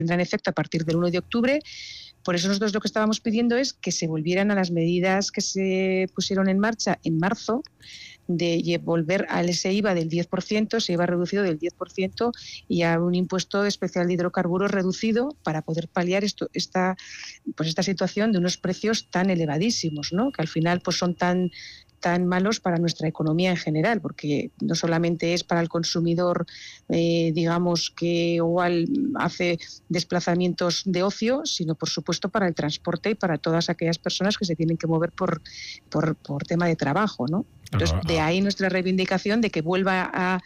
tendrán efecto a partir del 1 de octubre. Por eso nosotros lo que estábamos pidiendo es que se volvieran a las medidas que se pusieron en marcha en marzo, de volver al ese IVA del 10%, ese IVA reducido del 10%, y a un impuesto especial de hidrocarburos reducido para poder paliar esta situación de unos precios tan elevadísimos, ¿no? Que al final pues son tan malos para nuestra economía en general, porque no solamente es para el consumidor, digamos, que igual hace desplazamientos de ocio, sino por supuesto para el transporte y para todas aquellas personas que se tienen que mover por tema de trabajo, ¿no? Entonces, de ahí nuestra reivindicación de que vuelva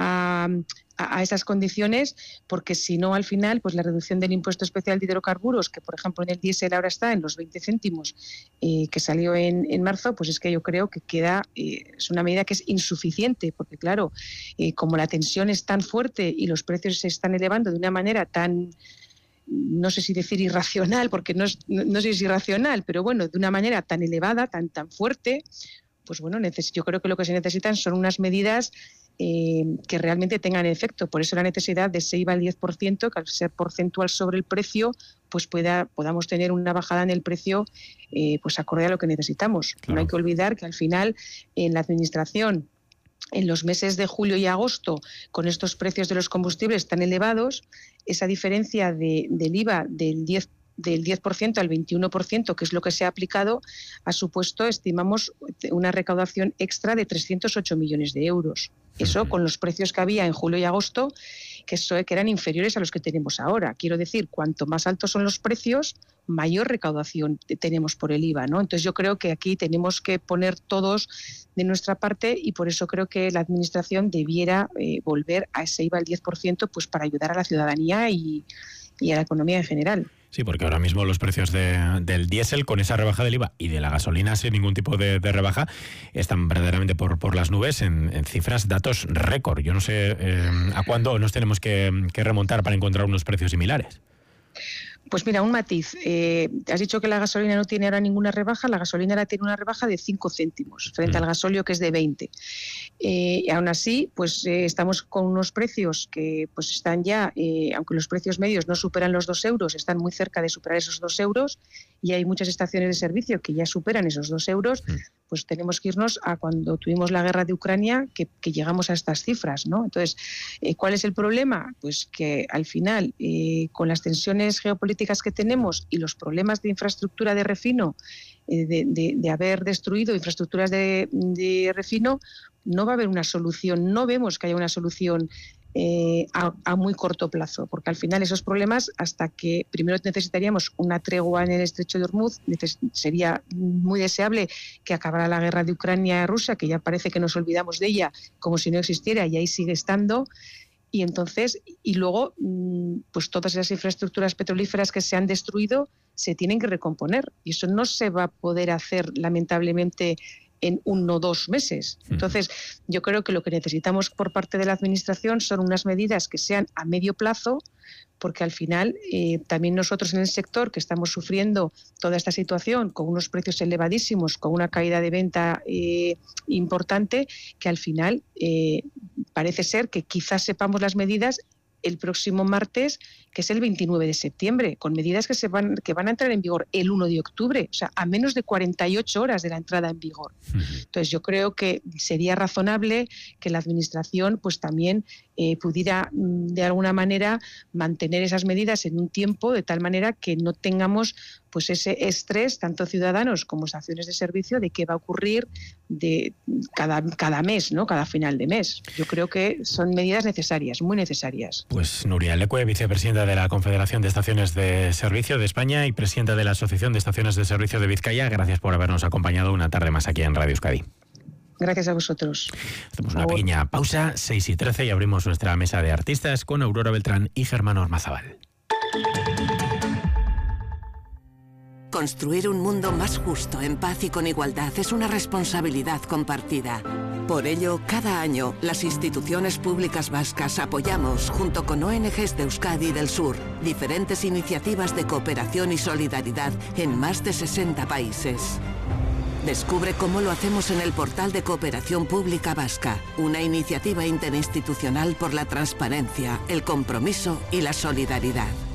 a esas condiciones, porque si no, al final, pues la reducción del impuesto especial de hidrocarburos, que por ejemplo en el diésel ahora está en los 20 céntimos, que salió en marzo, pues es que yo creo que es una medida que es insuficiente, porque claro, como la tensión es tan fuerte y los precios se están elevando de una manera tan, no sé si decir irracional, porque no sé si es irracional, pero bueno, de una manera tan elevada, tan fuerte, pues bueno, yo creo que lo que se necesitan son unas medidas que realmente tengan efecto. Por eso la necesidad de ese IVA al 10%, que al ser porcentual sobre el precio, pues podamos tener una bajada en el precio pues acorde a lo que necesitamos. Claro. No hay que olvidar que al final en la administración, en los meses de julio y agosto, con estos precios de los combustibles tan elevados, esa diferencia del IVA del 10% al 21%, que es lo que se ha aplicado, ha supuesto, estimamos, una recaudación extra de 308 millones de euros. Eso con los precios que había en julio y agosto, que eran inferiores a los que tenemos ahora. Quiero decir, cuanto más altos son los precios, mayor recaudación tenemos por el IVA, ¿no? Entonces yo creo que aquí tenemos que poner todos de nuestra parte, y por eso creo que la Administración debiera volver a ese IVA al 10%, pues para ayudar a la ciudadanía y a la economía en general. Sí, porque ahora mismo los precios del diésel, con esa rebaja del IVA, y de la gasolina sin ningún tipo de rebaja, están verdaderamente por las nubes en cifras, datos récord. Yo no sé a cuándo nos tenemos que remontar para encontrar unos precios similares. Pues mira, un matiz. Has dicho que la gasolina no tiene ahora ninguna rebaja. La gasolina ahora tiene una rebaja de 5 céntimos frente al gasóleo, que es de 20. Y aún así, pues estamos con unos precios que pues están ya, aunque los precios medios no superan los 2 euros, están muy cerca de superar esos 2 euros, y hay muchas estaciones de servicio que ya superan esos 2 euros. Pues tenemos que irnos a cuando tuvimos la guerra de Ucrania, que llegamos a estas cifras, ¿no? Entonces, ¿cuál es el problema? Pues que al final, con las tensiones geopolíticas que tenemos y los problemas de infraestructura de refino, de haber destruido infraestructuras de refino, no va a haber una solución, no vemos que haya una solución a muy corto plazo, porque al final esos problemas, hasta que primero necesitaríamos una tregua en el estrecho de Hormuz, sería muy deseable que acabara la guerra de Ucrania y Rusia, que ya parece que nos olvidamos de ella como si no existiera, y ahí sigue estando. Y entonces, y luego, pues todas esas infraestructuras petrolíferas que se han destruido se tienen que recomponer, y eso no se va a poder hacer, lamentablemente, en 1 o 2 meses. Entonces, yo creo que lo que necesitamos por parte de la Administración son unas medidas que sean a medio plazo, porque al final también nosotros en el sector, que estamos sufriendo toda esta situación con unos precios elevadísimos, con una caída de venta importante, que al final parece ser que quizás sepamos las medidas el próximo martes, que es el 29 de septiembre, con medidas que van a entrar en vigor el 1 de octubre, o sea, a menos de 48 horas de la entrada en vigor. Entonces yo creo que sería razonable que la Administración pues también pudiera de alguna manera mantener esas medidas en un tiempo, de tal manera que no tengamos pues ese estrés, tanto ciudadanos como estaciones de servicio, de qué va a ocurrir de cada mes, ¿no? Cada final de mes. Yo creo que son medidas necesarias, muy necesarias. Pues Nuria Lecue, vicepresidenta de la Confederación de Estaciones de Servicio de España y presidenta de la Asociación de Estaciones de Servicio de Vizcaya, gracias por habernos acompañado una tarde más aquí en Radio Euskadi. Gracias a vosotros. Hacemos una pequeña pausa, 6:13, y abrimos nuestra mesa de artistas con Aurora Beltrán y Germán Ormazábal. Construir un mundo más justo, en paz y con igualdad es una responsabilidad compartida. Por ello, cada año, las instituciones públicas vascas apoyamos, junto con ONGs de Euskadi y del Sur, diferentes iniciativas de cooperación y solidaridad en más de 60 países. Descubre cómo lo hacemos en el portal de Cooperación Pública Vasca, una iniciativa interinstitucional por la transparencia, el compromiso y la solidaridad.